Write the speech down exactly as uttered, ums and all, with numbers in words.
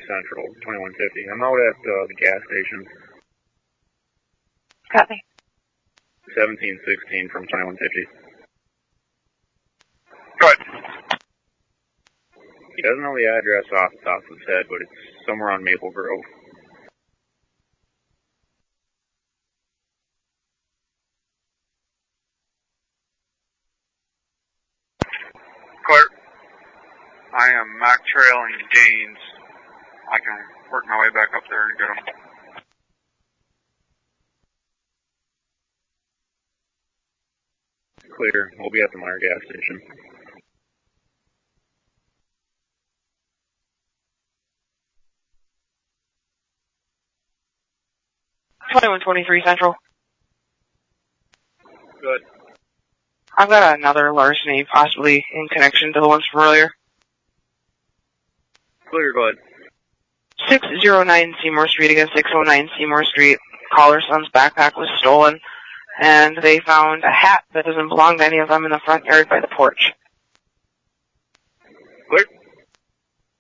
Central, twenty-one fifty. I'm out at uh, the gas station. Copy. seventeen sixteen from twenty-one fifty. Good. He doesn't know the address off the top of his head, but it's somewhere on Maple Grove. Clear. I am Mac trailing Gaines. I can work my way back up there and get him. Clear. We'll be at the Meyer gas station. twenty-one twenty-three Central. Good. I've got another larceny, possibly in connection to the ones from earlier. Clear, go ahead. six oh nine Seymour Street against six oh nine Seymour Street. Caller's son's backpack was stolen, and they found a hat that doesn't belong to any of them in the front yard by the porch. Clear.